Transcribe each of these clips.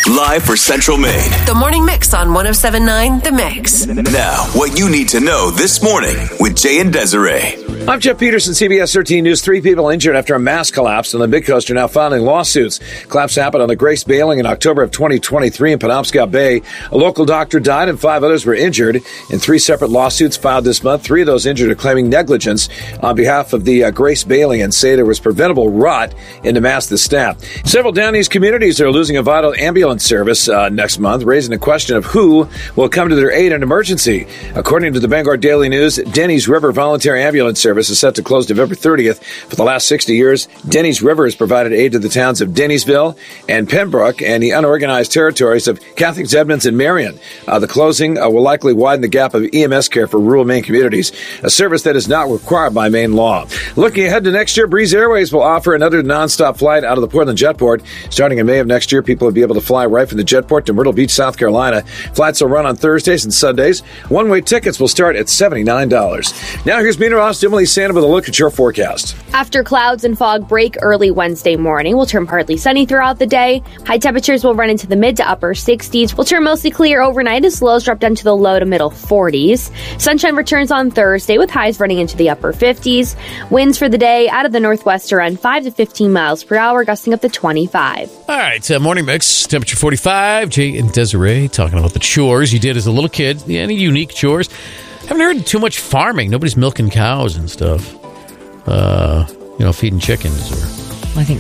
Live for Central Maine. The Morning Mix on 107.9 The Mix. Now, what you need to know this morning with Jay and Desiree. I'm Jeff Peterson, CBS 13 News. 3 people injured after a mass collapse on the Big Coast are now filing lawsuits. Collapse happened on the Grace Bailing in October of 2023 in Penobscot Bay. A local doctor died and 5 others were injured in 3 separate lawsuits filed this month. 3 of those injured are claiming negligence on behalf of the Grace Bailing and say there was preventable rot in the mast of the staff. Several Down East communities are losing a vital ambulance service next month, raising the question of who will come to their aid in emergency. According to the Bangor Daily News, Denny's River Voluntary Ambulance Service is set to close November 30th. For the last 60 years, Denny's River has provided aid to the towns of Denny'sville and Pembroke and the unorganized territories of Catholic Edmonds and Marion. The closing will likely widen the gap of EMS care for rural Maine communities, a service that is not required by Maine law. Looking ahead to next year, Breeze Airways will offer another nonstop flight out of the Portland Jetport. Starting in May of next year, people will be able to fly right from the Jetport to Myrtle Beach, South Carolina. Flights will run on Thursdays and Sundays. One-way tickets will start at $79. Now here's meteorologist Emily Santa with a look at your forecast. After clouds and fog break early Wednesday morning, we'll turn partly sunny throughout the day. High temperatures will run into the mid to upper 60s. We'll turn mostly clear overnight as lows drop down to the low to middle 40s. Sunshine returns on Thursday with highs running into the upper 50s. Winds for the day out of the northwest around 5 to 15 miles per hour, gusting up to 25. All right, morning mix, temperature 45. Jay and Desiree talking about the chores you did as a little kid. Any unique chores? Haven't heard too much farming. Nobody's milking cows and stuff. Feeding chickens. I think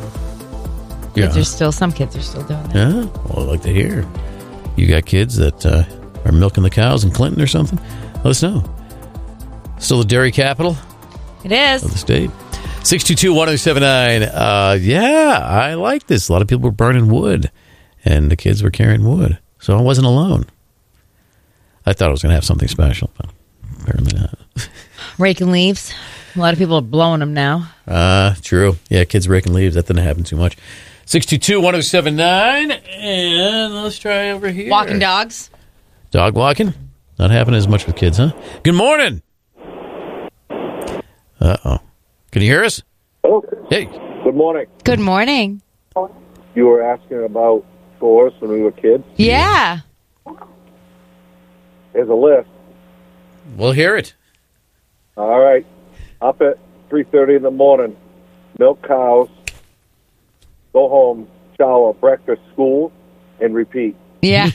some kids are still doing that. Yeah, well, I'd like to hear. You got kids that are milking the cows in Clinton or something? Let us know. Still the dairy capital? It is. Of the state. 622-1079. Yeah, I like this. A lot of people were burning wood, and the kids were carrying wood. So I wasn't alone. I thought I was going to have something special, but apparently not. Raking leaves. A lot of people are blowing them now. True. Yeah, kids raking leaves. That didn't happen too much. 622-1079. And let's try over here. Walking dogs. Dog walking? Not happening as much with kids, huh? Good morning. Uh-oh. Can you hear us? Oh. Hey. Good morning. Good morning. You were asking about chores when we were kids? Yeah. Here's a list. We'll hear it. All right. Up at 3:30 in the morning, milk cows, go home, shower, breakfast, school, and repeat. Yeah.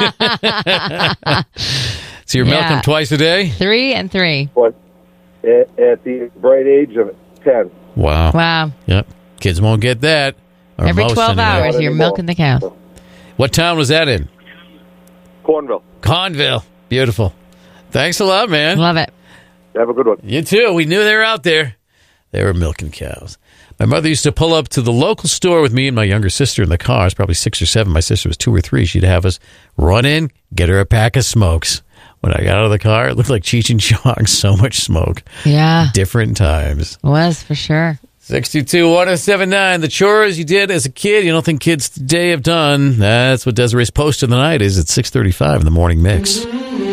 So you're milking them twice a day? 3 and 3. But at the bright age of 10. Wow. Yep. Kids won't get that. Every 12 hours, you're milking the cows. What town was that in? Cornville. Beautiful. Thanks a lot, man. Love it. Have a good one. You too. We knew they were out there. They were milking cows. My mother used to pull up to the local store with me and my younger sister in the car. I was probably 6 or 7. My sister was 2 or 3. She'd have us run in, get her a pack of smokes. When I got out of the car, it looked like Cheech and Chong. So much smoke. Yeah. Different times. Was, for sure. 622-1079. The chores you did as a kid, you don't think kids today have done. That's what Desiree's post of the night is at 6:35 in the morning mix.